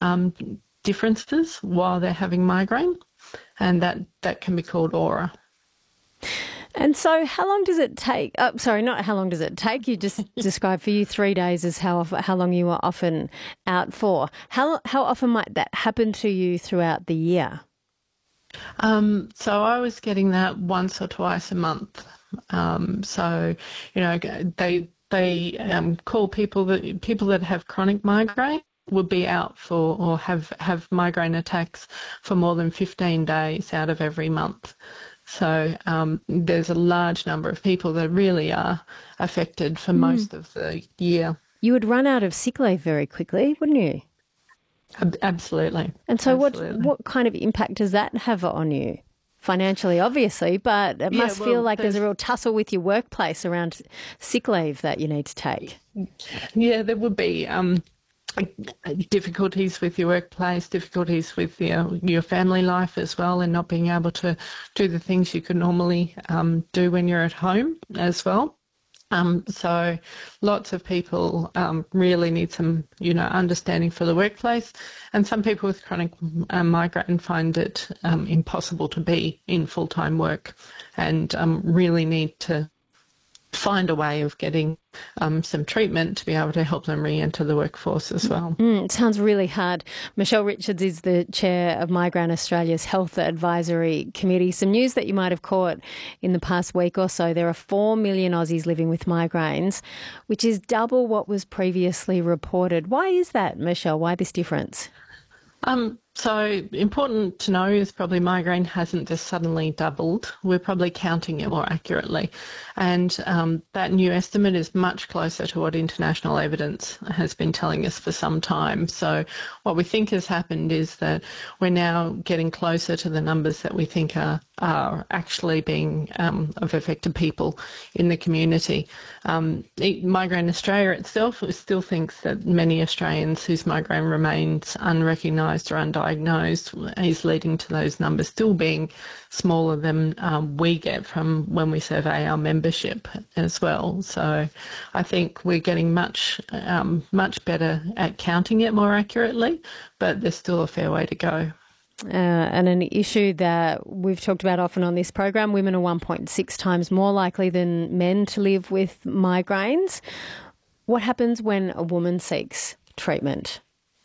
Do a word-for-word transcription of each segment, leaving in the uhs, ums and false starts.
um, differences while they're having migraine, and that, that can be called aura. And so how long does it take? Oh, sorry, not how long does it take. You just described for you three days as how how long you were often out for. How how often might that happen to you throughout the year? Um, so I was getting that once or twice a month. Um, so, you know, they they um, call people that people that have chronic migraine would be out for or have, have migraine attacks for more than fifteen days out of every month. So um, there's a large number of people that really are affected for Mm. most of the year. You would run out of sick leave very quickly, wouldn't you? Ab- Absolutely. And so what Absolutely. what kind of impact does that have on you? Financially, obviously, but it Yeah, must feel well, like there's a there's real tussle with your workplace around sick leave that you need to take. yeah, there would be um, difficulties with your workplace, difficulties with your, your family life as well, and not being able to do the things you could normally um, do when you're at home as well. Um, so lots of people um, really need some, you know, understanding for the workplace, and some people with chronic uh, migraine find it um, impossible to be in full-time work, and um, really need to find a way of getting um, some treatment to be able to help them re-enter the workforce as well. Mm, it sounds really hard. Michelle Richards is the chair of Migraine Australia's Health Advisory Committee. Some news that you might have caught in the past week or so. There are four million Aussies living with migraines, which is double what was previously reported. Why is that, Michelle? Why this difference? Um, so important to know is probably migraine hasn't just suddenly doubled. We're probably counting it more accurately. And um, that new estimate is much closer to what international evidence has been telling us for some time. So what we think has happened is that we're now getting closer to the numbers that we think are, are actually being um, of affected people in the community. Um, Migraine Australia itself still thinks that many Australians whose migraine remains unrecognised or undiagnosed is leading to those numbers still being smaller than um, we get from when we survey our membership as well. So I think we're getting much, um, much better at counting it more accurately, but there's still a fair way to go. Uh, and an issue that we've talked about often on this program, women are one point six times more likely than men to live with migraines. What happens when a woman seeks treatment?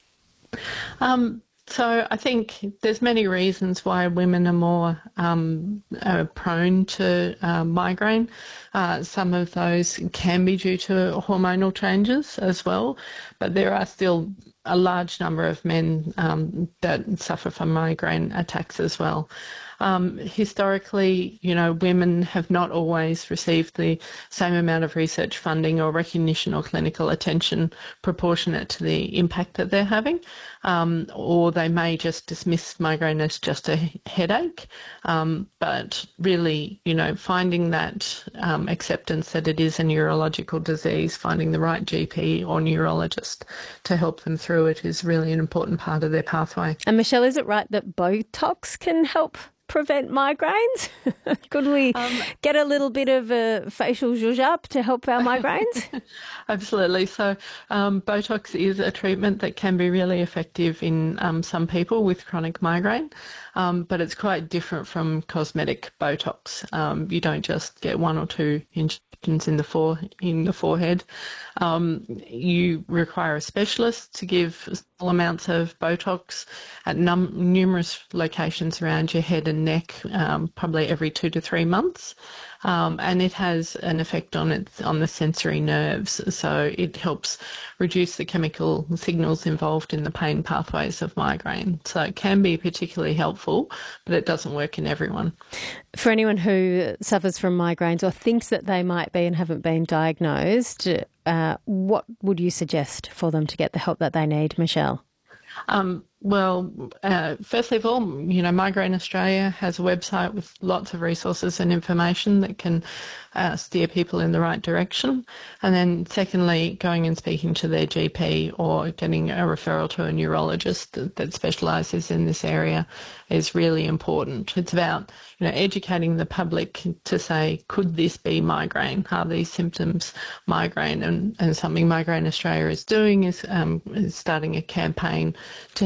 Um, So I think there's many reasons why women are more um, uh, prone to uh, migraine. Uh, some of those can be due to hormonal changes as well, but there are still a large number of men um, that suffer from migraine attacks as well. Um, historically, you know, women have not always received the same amount of research funding or recognition or clinical attention proportionate to the impact that they're having, um, or they may just dismiss migraine as just a headache. Um, but really, you know, finding that um, acceptance that it is a neurological disease, finding the right G P or neurologist to help them through it is really an important part of their pathway. And Michelle, is it right that Botox can help prevent migraines? Could we um, get a little bit of a facial zhuzh to help our migraines? Absolutely. So um, Botox is a treatment that can be really effective in um, some people with chronic migraine, um, but it's quite different from cosmetic Botox. Um, you don't just get one or two injections in the fore in the forehead. Um, you require a specialist to give small amounts of Botox at num numerous locations around your head and neck, um, probably every two to three months. Um, and it has an effect on it, on the sensory nerves, so it helps reduce the chemical signals involved in the pain pathways of migraine. So it can be particularly helpful, but it doesn't work in everyone. For anyone who suffers from migraines or thinks that they might be and haven't been diagnosed, uh, what would you suggest for them to get the help that they need, Michelle? Um, well, uh, firstly of all, you know, Migraine Australia has a website with lots of resources and information that can uh, steer people in the right direction. And then secondly, going and speaking to their G P or getting a referral to a neurologist that, that specialises in this area is really important. It's about, you know, educating the public to say, could this be migraine? Are these symptoms migraine? And, and something Migraine Australia is doing is, um, is starting a campaign to